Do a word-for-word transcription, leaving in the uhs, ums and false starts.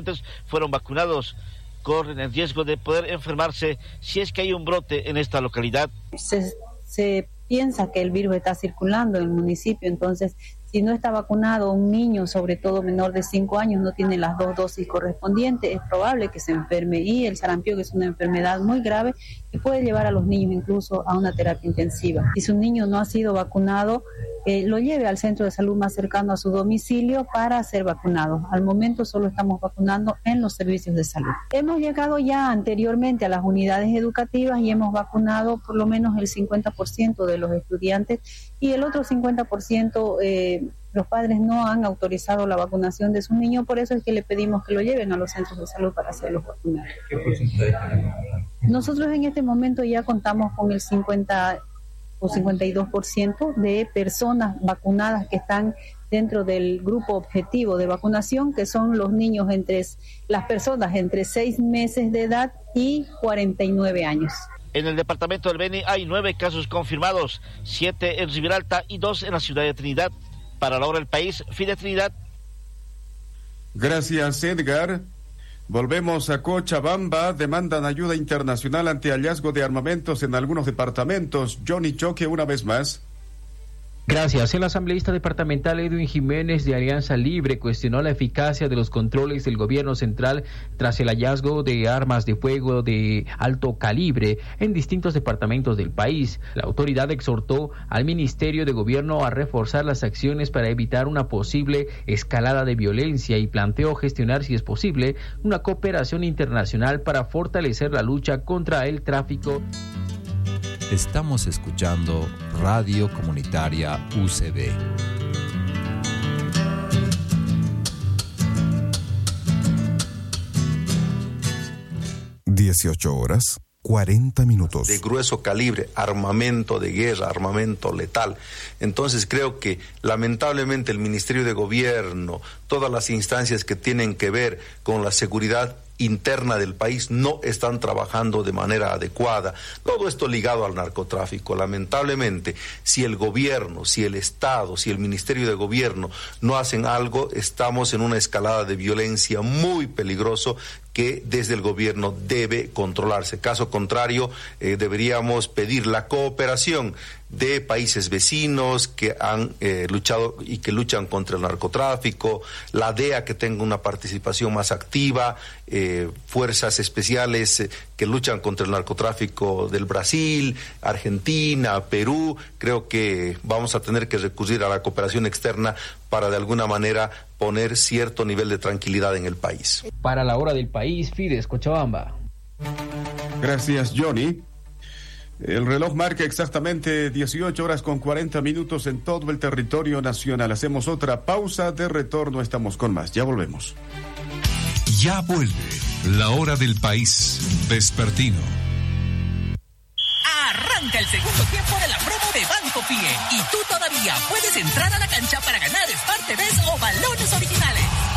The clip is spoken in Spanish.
fueron vacunados. Corren el riesgo de poder enfermarse si es que hay un brote en esta localidad. Se, se piensa que el virus está circulando en el municipio, entonces si no está vacunado un niño, sobre todo menor de cinco años, no tiene las dos dosis correspondientes, es probable que se enferme. Y el sarampión es una enfermedad muy grave que puede llevar a los niños incluso a una terapia intensiva. Si su niño no ha sido vacunado, eh, lo lleve al centro de salud más cercano a su domicilio para ser vacunado. Al momento solo estamos vacunando en los servicios de salud. Hemos llegado ya anteriormente a las unidades educativas y hemos vacunado por lo menos el cincuenta por ciento de los estudiantes y el otro cincuenta por ciento eh, los padres no han autorizado la vacunación de sus niños, por eso es que le pedimos que lo lleven a los centros de salud para hacerlos vacunar. ¿Qué porcentaje tenemos? Nosotros en este momento ya contamos con el cincuenta o cincuenta y dos por ciento de personas vacunadas que están dentro del grupo objetivo de vacunación, que son los niños entre las personas entre seis meses de edad y cuarenta y nueve años. En el departamento del Beni hay nueve casos confirmados, siete en Riberalta y dos en la ciudad de Trinidad. Para la hora del país, Fide Trinidad. Gracias, Edgar. Volvemos a Cochabamba. Demandan ayuda internacional ante hallazgo de armamentos en algunos departamentos. Johnny Choque, una vez más. Gracias. El asambleísta departamental Edwin Jiménez de Alianza Libre cuestionó la eficacia de los controles del gobierno central tras el hallazgo de armas de fuego de alto calibre en distintos departamentos del país. La autoridad exhortó al Ministerio de Gobierno a reforzar las acciones para evitar una posible escalada de violencia y planteó gestionar, si es posible, una cooperación internacional para fortalecer la lucha contra el tráfico. Estamos escuchando Radio Comunitaria U C B. dieciocho horas, cuarenta minutos. De grueso calibre, armamento de guerra, armamento letal. Entonces creo que lamentablemente el Ministerio de Gobierno, todas las instancias que tienen que ver con la seguridad interna del país no están trabajando de manera adecuada. Todo esto ligado al narcotráfico. Lamentablemente, si el gobierno, si el Estado, si el Ministerio de Gobierno no hacen algo, estamos en una escalada de violencia muy peligroso que desde el gobierno debe controlarse. Caso contrario, eh, deberíamos pedir la cooperación de países vecinos que han eh, luchado y que luchan contra el narcotráfico, la D E A que tenga una participación más activa, eh, fuerzas especiales eh, que luchan contra el narcotráfico del Brasil, Argentina, Perú. Creo que vamos a tener que recurrir a la cooperación externa para de alguna manera poner cierto nivel de tranquilidad en el país. Para la hora del país, Fides Cochabamba. Gracias, Johnny. El reloj marca exactamente dieciocho horas con cuarenta minutos en todo el territorio nacional. Hacemos otra pausa, de retorno estamos con más. Ya volvemos. Ya vuelve la hora del país vespertino. Arranca el segundo tiempo de la promo de Banco Pie y tú todavía puedes entrar a la cancha para ganar Smart T Vs o balones originales.